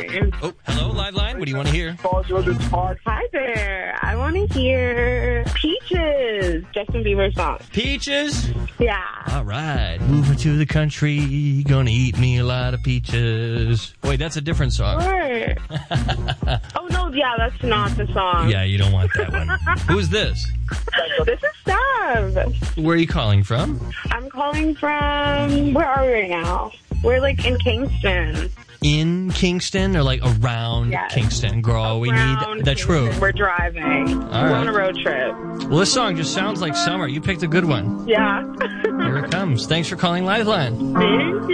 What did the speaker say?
line. Oh, hello, Liveline. What do you want to hear? Hi there. I want to hear Peaches, Justin Bieber song. Peaches? Yeah. All right. Moving to the country, gonna eat me a lot of peaches. Wait, that's a different song. Sure. Oh, no, yeah, that's not the song. Yeah, you don't want that one. Who's this? This is Steph. Where are you calling from? I'm calling from, where are we right now? We're like in Kingston. In Kingston or like around Kingston? Girl, we need the truth. We're driving. We're on a road trip. Well, this song just sounds like summer. You picked a good one. Yeah. Here it comes. Thanks for calling Liveline. Thank you.